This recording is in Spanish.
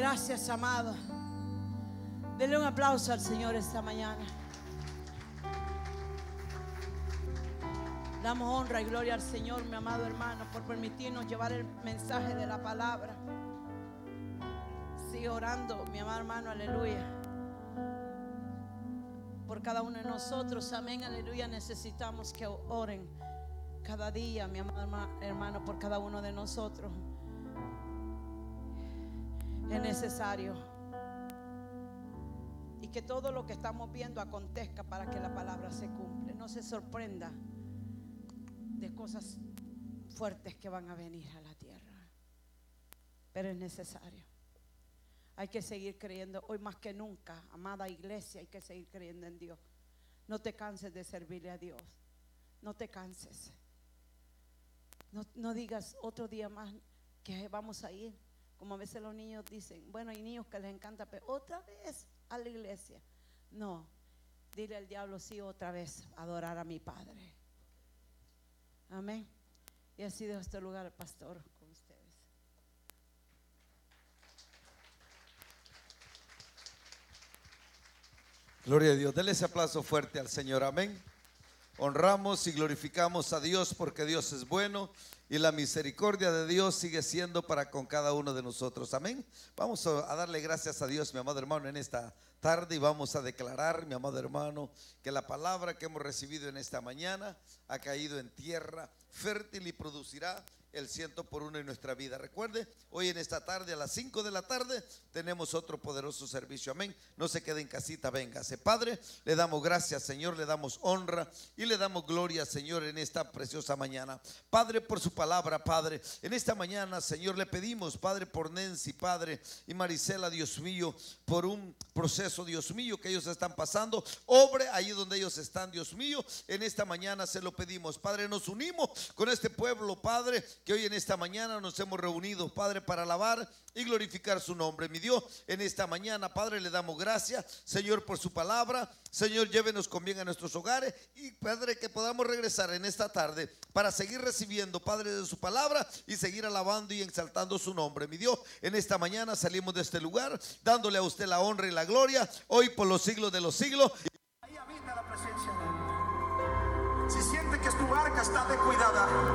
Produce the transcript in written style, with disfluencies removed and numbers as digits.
Gracias, amado. Denle un aplauso al Señor esta mañana. Damos honra y gloria al Señor, mi amado hermano, por permitirnos llevar el mensaje de la palabra. Sigue orando, mi amado hermano, aleluya, por cada uno de nosotros. Amén, aleluya. Necesitamos que oren cada día, mi amado hermano, por cada uno de nosotros. Es necesario. Y que todo lo que estamos viendo acontezca para que la palabra se cumple. No se sorprenda de cosas fuertes que van a venir a la tierra, pero es necesario. Hay que seguir creyendo hoy más que nunca, amada iglesia. Hay que seguir creyendo en Dios. No te canses de servirle a Dios. No te canses. No digas otro día más que vamos a ir. Como a veces los niños dicen, bueno, hay niños que les encanta, pero otra vez a la iglesia. No, dile al diablo, sí, otra vez adorar a mi Padre. Amén. Y así dejo este lugar, pastor, con ustedes. Gloria a Dios. Denle ese aplauso fuerte al Señor. Amén. Honramos y glorificamos a Dios porque Dios es bueno y la misericordia de Dios sigue siendo para con cada uno de nosotros. Amén. Vamos a darle gracias a Dios, mi amado hermano, en esta tarde, y vamos a declarar, mi amado hermano, que la palabra que hemos recibido en esta mañana ha caído en tierra fértil y producirá el 100 por 1 en nuestra vida. Recuerde, hoy en esta tarde a las 5 de la tarde tenemos otro poderoso servicio. Amén. No se quede en casita, véngase. Padre, le damos gracias, Señor, le damos honra y le damos gloria, Señor, en esta preciosa mañana. Padre, por su palabra, Padre, en esta mañana, Señor, le pedimos, Padre, por Nancy, Padre, y Marisela, Dios mío, por un proceso, Dios mío, que ellos están pasando. Obre ahí donde ellos están, Dios mío. En esta mañana se lo pedimos, Padre. Nos unimos con este pueblo, Padre, que hoy en esta mañana nos hemos reunido, Padre, para alabar y glorificar su nombre. Mi Dios, en esta mañana, Padre, le damos gracias, Señor, por su palabra. Señor, llévenos con bien a nuestros hogares y, Padre, que podamos regresar en esta tarde para seguir recibiendo, Padre, de su palabra y seguir alabando y exaltando su nombre. Mi Dios, en esta mañana salimos de este lugar dándole a usted la honra y la gloria hoy por los siglos de los siglos. Ahí habita la presencia de Dios. Si siente que tu barca está descuidada,